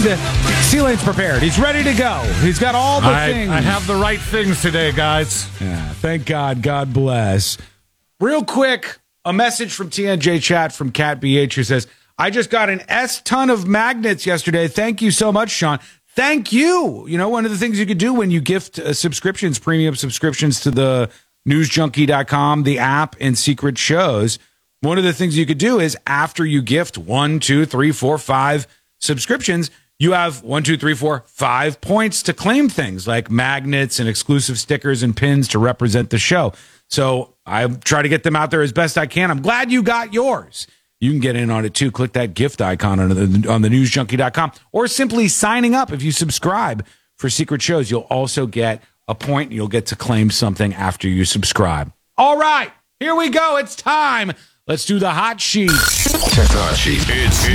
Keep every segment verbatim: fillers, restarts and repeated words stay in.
the C-Lane's prepared. He's ready to go. He's got all the I, things. I have the right things today, guys. Yeah, thank God. God bless. Real quick, a message from T N J Chat from Cat B H who says, I just got an S ton of magnets yesterday. Thank you so much, Sean. Thank you. You know, one of the things you could do when you gift uh, subscriptions, premium subscriptions to the news junkie dot com, the app, and secret shows, one of the things you could do is after you gift one, two, three, four, five subscriptions, you have one, two, three, four, five points to claim things like magnets and exclusive stickers and pins to represent the show. So I try to get them out there as best I can. I'm glad you got yours. You can get in on it too. Click that gift icon on the, on the news junkie dot com or simply signing up. If you subscribe for secret shows, you'll also get a point. You'll get to claim something after you subscribe. All right, here we go. It's time. Let's do the hot sheet. Check the hot sheet. It's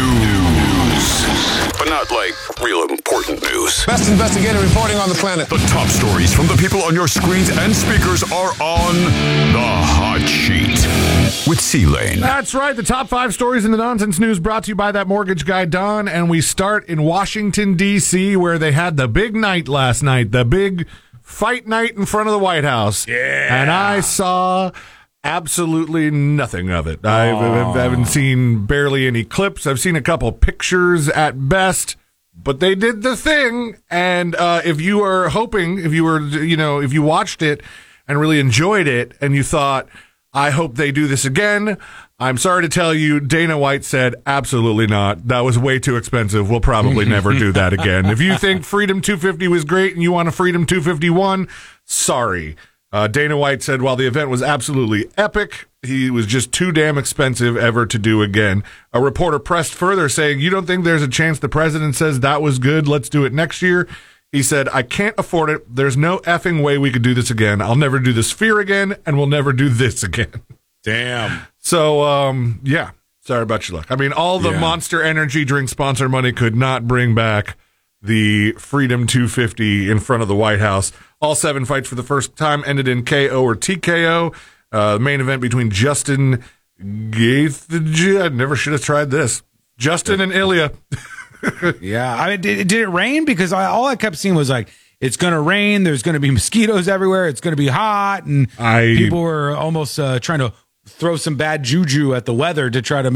news, but not like real important news. Best investigative reporting on the planet. The top stories from the people on your screens and speakers are on the hot sheet with C-Lane. That's right. The top five stories in the nonsense news brought to you by that mortgage guy, Don. And we start in Washington, D C, where they had the big night last night, the big fight night in front of the White House. Yeah. And I saw absolutely nothing of it. I haven't seen barely any clips. I've seen a couple pictures at best, but they did the thing. And uh, if you were hoping, if you were, you know, if you watched it and really enjoyed it and you thought, I hope they do this again, I'm sorry to tell you, Dana White said, absolutely not. That was way too expensive. We'll probably never do that again. If you think Freedom two fifty was great and you want a Freedom two fifty-one, sorry. Uh, Dana White said while the event was absolutely epic, he was just too damn expensive ever to do again. A reporter pressed further saying, you don't think there's a chance the president says that was good, let's do it next year? He said, I can't afford it. There's no effing way we could do this again. I'll never do the Sphere again, and we'll never do this again. Damn. So, um, yeah, sorry about your luck. I mean, all the Yeah. Monster Energy drink sponsor money could not bring back the Freedom two fifty in front of the White House. All seven fights for the first time ended in K O or T K O. Uh, the main event between Justin Gaethje, I never should have tried this. Justin and Ilya. Yeah. I mean, did, did it rain? Because I, all I kept seeing was like, it's going to rain. There's going to be mosquitoes everywhere. It's going to be hot. And I- people were almost uh, trying to throw some bad juju at the weather to try to